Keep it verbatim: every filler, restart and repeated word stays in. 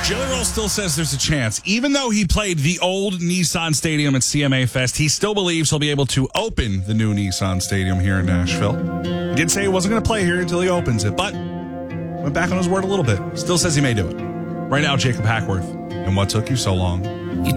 Jelly Roll still says there's a chance. Even though he played the old Nissan Stadium at C M A Fest, he still believes he'll be able to open the new Nissan Stadium here in Nashville. He did say he wasn't going to play here until he opens it, but went back on his word a little bit. Still says he may do it. Right now, Jacob Hackworth. And what took you so long?